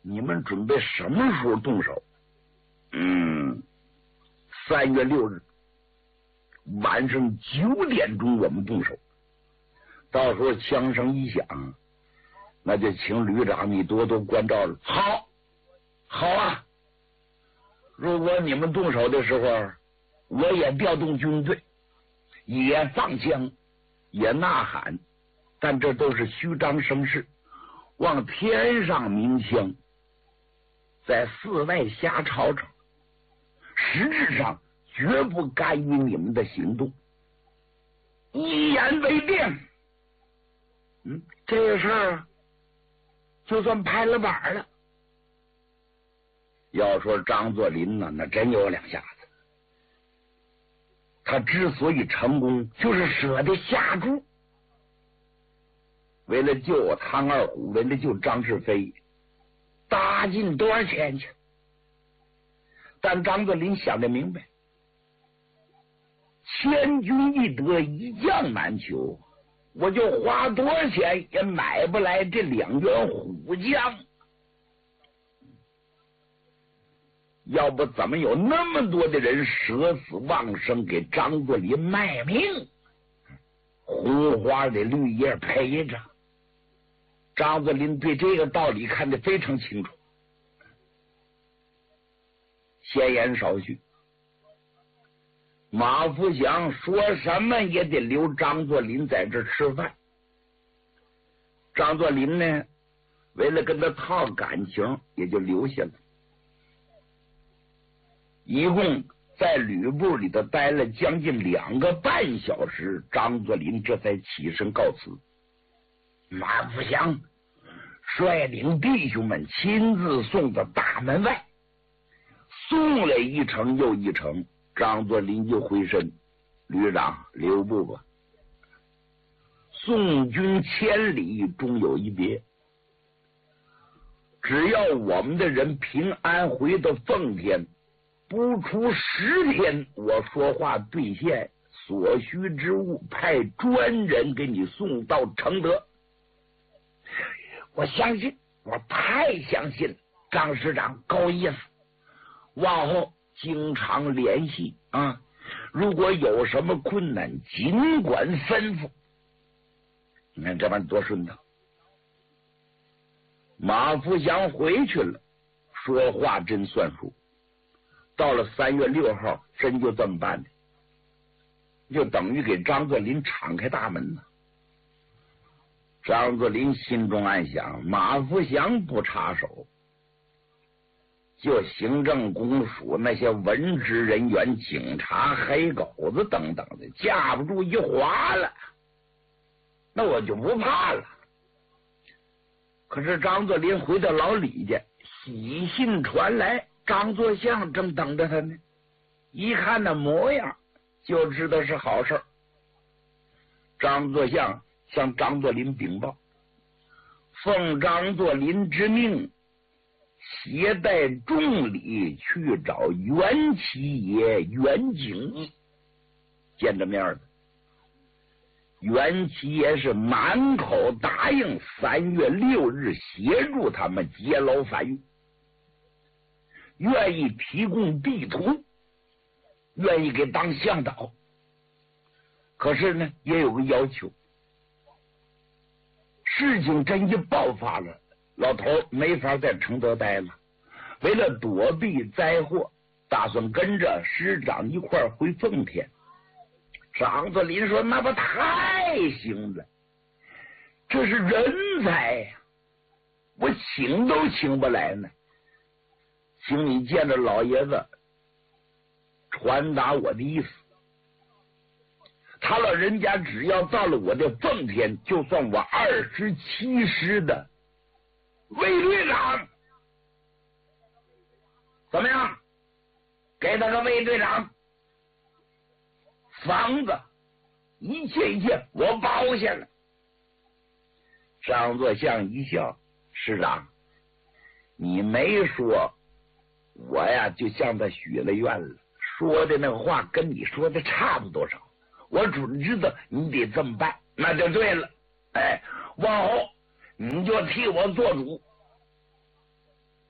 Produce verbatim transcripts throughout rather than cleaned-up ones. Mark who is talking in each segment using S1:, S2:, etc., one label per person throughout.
S1: 你们准备什么时候动手？嗯，三月六日晚上九点钟我们动手。到时候枪声一响，那就请旅长你多多关照了。好，好啊！如果你们动手的时候，我也调动军队，也放枪，也呐喊，但这都是虚张声势，往天上鸣枪，在寺外瞎吵吵，实质上绝不干预你们的行动。一言为定。嗯，这个事儿就算拍了板了。要说张作霖呢，那真有两下子。他之所以成功，就是舍得下注。为了救唐二虎，为了救张世飞，搭进多少钱去？但张作霖想得明白，千军易得，一将难求。我就花多少钱也买不来这两员虎将，要不怎么有那么多的人舍死忘生给张作霖卖命？红花的绿叶陪着。张作霖对这个道理看得非常清楚。闲言少叙，马福祥说什么也得留张作霖在这吃饭。张作霖呢，为了跟他套感情，也就留下了。一共在旅部里头待了将近两个半小时，张作霖这才起身告辞。马福祥率领弟兄们亲自送到大门外，送了一程又一程。张作霖就回身，旅长留步吧，送君千里终有一别。只要我们的人平安回到奉天，不出十天，我说话兑现，所需之物派专人给你送到承德。我相信，我太相信了，张师长够意思。往后经常联系啊，如果有什么困难，尽管吩咐。你看这玩意多顺当。马福祥回去了，说话真算数。到了三月六号，真就这么办的，就等于给张作霖敞开大门了。张作霖心中暗想，马福祥不插手，就行政公署那些文职人员、警察、黑狗子等等的，架不住一划了，那我就不怕了。可是张作霖回到老李家，喜信传来，张作相正等着他呢。一看那模样，就知道是好事。张作相向张作霖禀报，奉张作霖之命，携带重礼去找袁齐爷袁景义见着面的。袁齐爷是满口答应三月六日协助他们劫牢反狱，愿意提供地图，愿意给当向导。可是呢，也有个要求，事情真一爆发了，老头没法在承德待了。为了躲避灾祸，打算跟着师长一块儿回奉天。张作霖说：“那不太行了，这是人才呀，我请都请不来呢。请你见着老爷子，传达我的意思。他老人家只要到了我的奉天，就算我二十七师的卫队长。怎么样？给他个卫队长，房子一切一切我包下了。”张作相一笑：“师长，你没说，我呀就向他许了愿了，说的那个话跟你说的差不多少，我准知道你得这么办，那就对了。哎，往后你就替我做主。”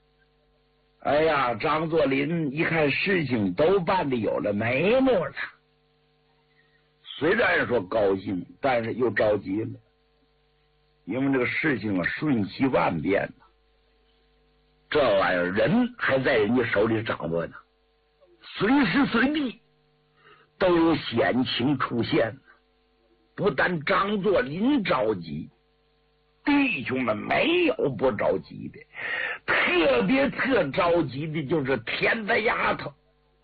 S1: 哎呀，张作霖一看事情都办的有了眉目了，虽然说高兴，但是又着急了，因为这个事情啊瞬息万变呢，这玩意儿人还在人家手里掌握呢，随时随地都有险情出现。不但张作霖着急，弟兄们没有不着急的，特别特着急的就是田大丫头。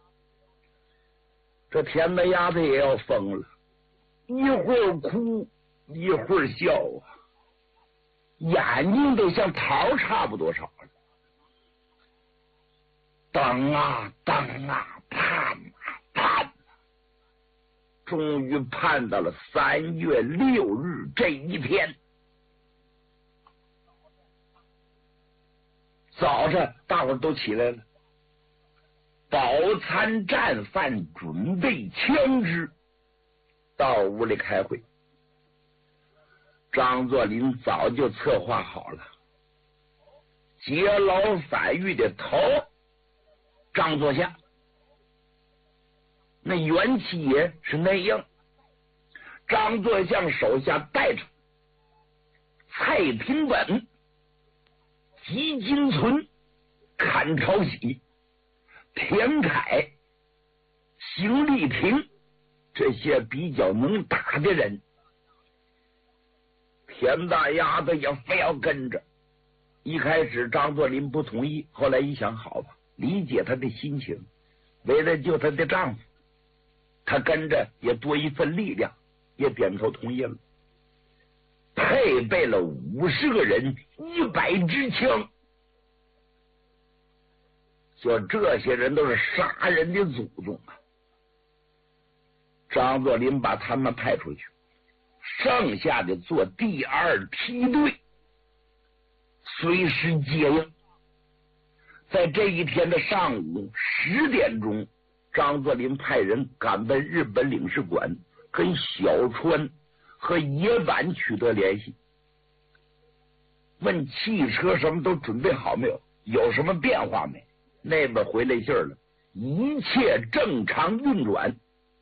S1: 这田大丫头也要疯了，一会儿哭一会儿笑啊，眼睛都像桃差不多少了。等啊等啊，盼啊盼啊，终于盼到了三月六日这一天。早上大伙都起来了，饱餐战饭，准备枪支，到屋里开会。张作霖早就策划好了，劫牢反狱的头张作相，那元气也是内应，张作相手下带着蔡廷本、吉金存、阚朝喜、田凯、邢立庭这些比较能打的人。田大丫头也非要跟着，一开始张作霖不同意，后来一想，好吧，理解他的心情，为了救他的丈夫，他跟着也多一份力量，也点头同意了。配备了五十个人，一百支枪，说这些人都是杀人的祖宗啊。张作霖把他们派出去，剩下的做第二梯队，随时接应。在这一天的上午十点钟，张作霖派人赶奔日本领事馆，跟小川和野坂取得联系，问汽车什么都准备好没有，有什么变化没？那边回来信了，一切正常运转。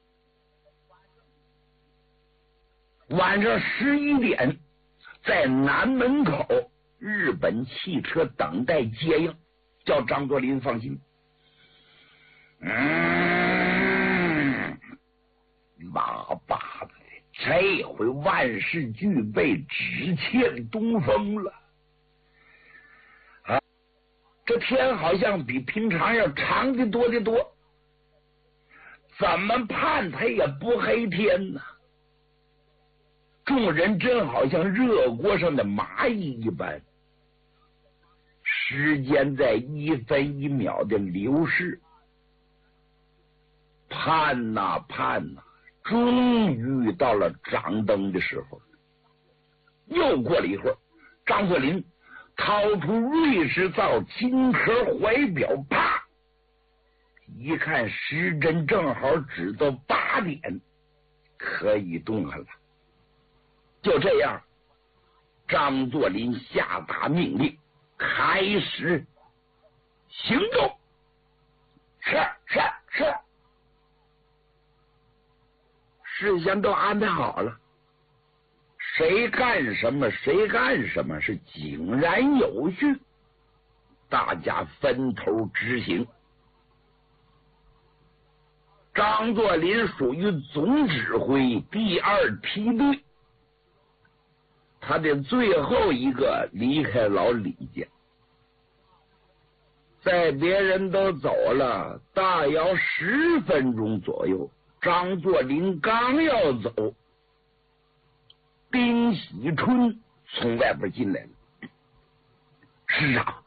S1: 晚上十一点，在南门口日本汽车等待接应，叫张作霖放心。嗯，喇叭的，这回万事俱备，只欠东风了。啊，这天好像比平常要长的多的多，怎么盼它也不黑天呢？众人真好像热锅上的蚂蚁一般，时间在一分一秒的流逝，盼呐盼呐，终于到了掌灯的时候。又过了一会儿，张作霖掏出瑞士造金壳怀表，啪一看时针正好指到八点，可以动弹了。就这样，张作霖下达命令，开始行动。是是是，事先都安排好了，谁干什么谁干什么，是井然有序，大家分头执行。张作霖属于总指挥第二梯队，他的最后一个离开老李家，在别人都走了大约十分钟左右，张作霖刚要走，丁喜春从外边进来了。师长，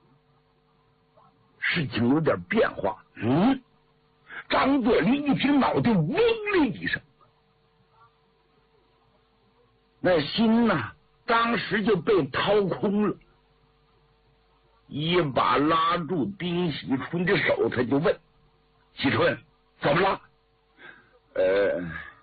S1: 事情有点变化。嗯，张作霖一听，脑袋嗡的一声，那心呐、啊，当时就被掏空了，一把拉住丁喜春的手，他就问：喜春，怎么了？呃。